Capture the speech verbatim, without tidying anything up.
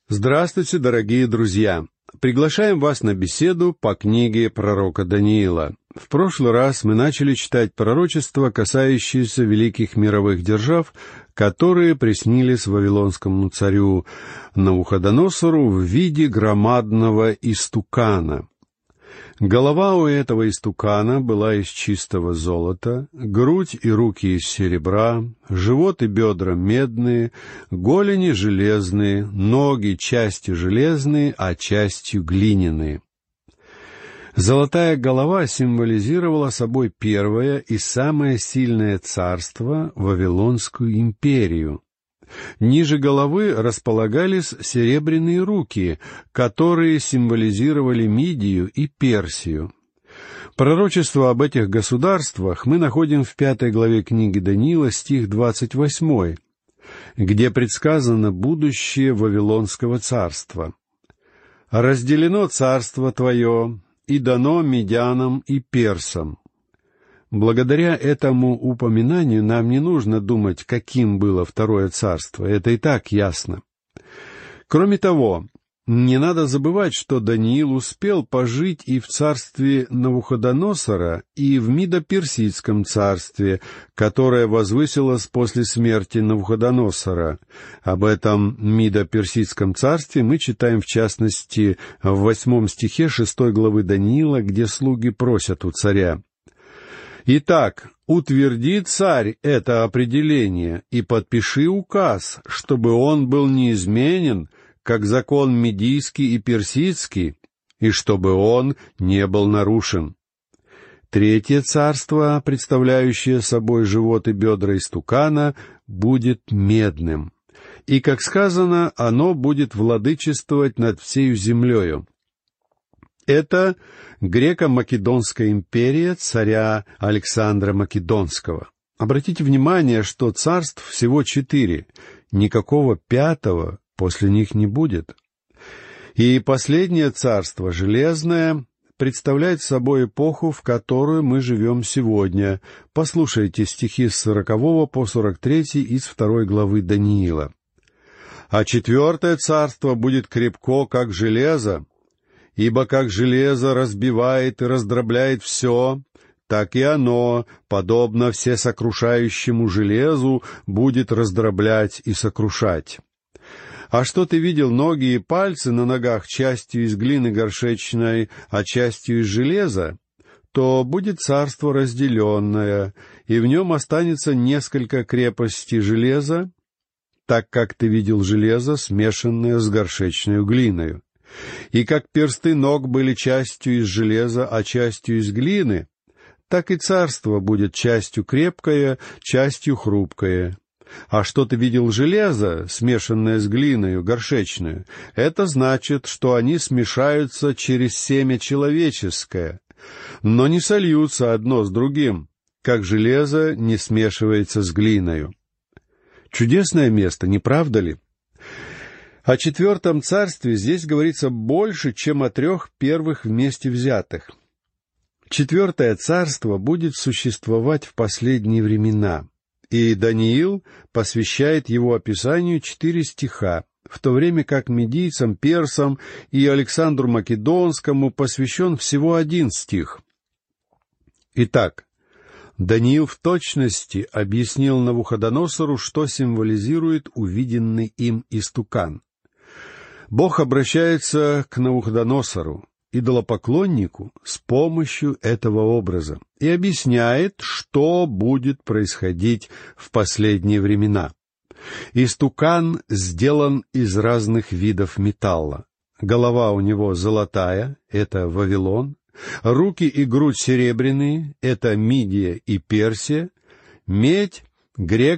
Здравствуйте, дорогие друзья! Приглашаем вас на беседу по книге пророка Даниила. В прошлый раз мы начали читать пророчества, касающиеся великих мировых держав, которые приснились вавилонскому царю Навуходоносору в виде громадного истукана. Голова у этого истукана была из чистого золота, грудь и руки из серебра, живот и бедра медные, голени железные, ноги частью железные, а частью глиняные. Золотая голова символизировала собой первое и самое сильное царство — Вавилонскую империю. Ниже головы располагались серебряные руки, которые символизировали Мидию и Персию. Пророчество об этих государствах мы находим в пятой главе книги Даниила, стих двадцать восьмой, где предсказано будущее Вавилонского царства. «Разделено царство твое, и дано медянам и персам». Благодаря этому упоминанию нам не нужно думать, каким было второе царство, это и так ясно. Кроме того, не надо забывать, что Даниил успел пожить и в царстве Навуходоносора, и в Мидо-Персидском царстве, которое возвысилось после смерти Навуходоносора. Об этом Мидо-Персидском царстве мы читаем, в частности, в восьмом стихе шестой главы Даниила, где слуги просят у царя: «Итак, утверди, царь, это определение, и подпиши указ, чтобы он был неизменен, как закон медийский и персидский, и чтобы он не был нарушен». Третье царство, представляющее собой живот и бедра истукана, будет медным, и, как сказано, оно будет владычествовать над всею землею. Это греко-македонская империя царя Александра Македонского. Обратите внимание, что царств всего четыре, никакого пятого после них не будет. И последнее царство, железное, представляет собой эпоху, в которую мы живем сегодня. Послушайте стихи с сорокового по сорок третий из второй главы Даниила. «А четвертое царство будет крепко, как железо, ибо как железо разбивает и раздробляет все, так и оно, подобно всесокрушающему железу, будет раздроблять и сокрушать. А что ты видел ноги и пальцы на ногах частью из глины горшечной, а частью из железа, то будет царство разделенное, и в нем останется несколько крепостей железа, так как ты видел железо, смешанное с горшечной глиною. И как персты ног были частью из железа, а частью из глины, так и царство будет частью крепкое, частью хрупкое. А что ты видел железо, смешанное с глиною горшечную, это значит, что они смешаются через семя человеческое, но не сольются одно с другим, как железо не смешивается с глиною». Чудесное место, не правда ли? О четвертом царстве здесь говорится больше, чем о трех первых вместе взятых. Четвертое царство будет существовать в последние времена, и Даниил посвящает его описанию четыре стиха, в то время как медийцам, персам и Александру Македонскому посвящен всего один стих. Итак, Даниил в точности объяснил Навуходоносору, что символизирует увиденный им истукан. Бог обращается к Навуходоносору, идолопоклоннику, с помощью этого образа и объясняет, что будет происходить в последние времена. Истукан сделан из разных видов металла. Голова у него золотая — это Вавилон, руки и грудь серебряные — это Мидия и Персия, медь — грек